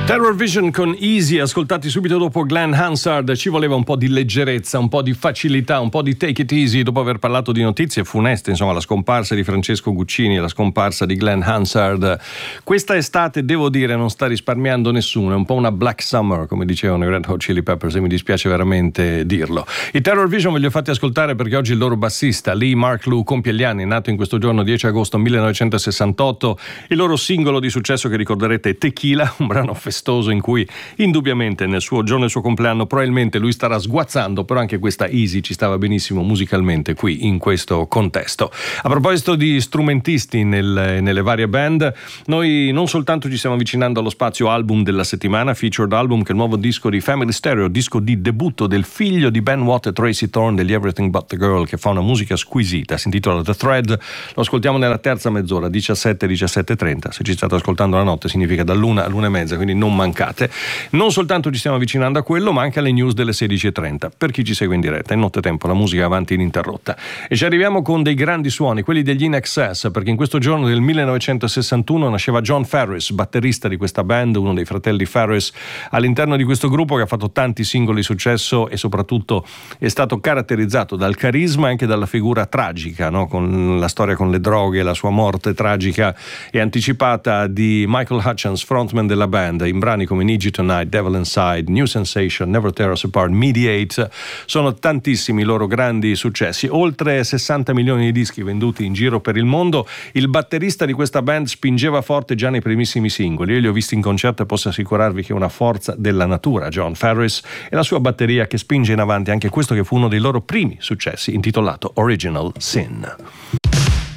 Terror Vision con Easy, ascoltati subito dopo Glenn Hansard. Ci voleva un po' di leggerezza, un po' di facilità, un po' di take it easy dopo aver parlato di notizie funeste, insomma la scomparsa di Francesco Guccini e la scomparsa di Glenn Hansard. Questa estate, devo dire, non sta risparmiando nessuno, è un po' una Black Summer, come dicevano i Red Hot Chili Peppers, e mi dispiace veramente dirlo. I Terror Vision ve li ho fatti ascoltare perché oggi il loro bassista Lee Mark Lou compie gli anni, nato in questo giorno 10 agosto 1968. Il loro singolo di successo che ricorderete è Tequila, un brano festoso in cui indubbiamente nel suo giorno del suo compleanno probabilmente lui starà sguazzando, però anche questa Easy ci stava benissimo musicalmente qui in questo contesto. A proposito di strumentisti nelle varie band, noi non soltanto ci stiamo avvicinando allo spazio album della settimana, featured album, che è il nuovo disco di Family Stereo, disco di debutto del figlio di Ben Watt e Tracy Thorn degli Everything But The Girl, che fa una musica squisita, si intitola The Thread. Lo ascoltiamo nella terza mezz'ora, 17:30. Se ci state ascoltando la notte significa dall'1 all'1:30, quindi non mancate. Non soltanto ci stiamo avvicinando a quello, ma anche alle news delle 16:30 per chi ci segue in diretta. In nottetempo la musica avanti ininterrotta, e ci arriviamo con dei grandi suoni, quelli degli In Excess, perché in questo giorno del 1961 nasceva John Farris, batterista di questa band, uno dei fratelli Farris, all'interno di questo gruppo che ha fatto tanti singoli di successo e soprattutto è stato caratterizzato dal carisma e anche dalla figura tragica, no? Con la storia con le droghe, la sua morte tragica e anticipata di Michael Hutchence, frontman della band, in brani come Need You Tonight, Devil Inside, New Sensation, Never Tear Us Apart, Mediate. Sono tantissimi i loro grandi successi, oltre 60 milioni di dischi venduti in giro per il mondo. Il batterista di questa band spingeva forte già nei primissimi singoli. Io li ho visti in concerto e posso assicurarvi che è una forza della natura John Farris, e la sua batteria che spinge in avanti anche questo che fu uno dei loro primi successi, intitolato Original Sin.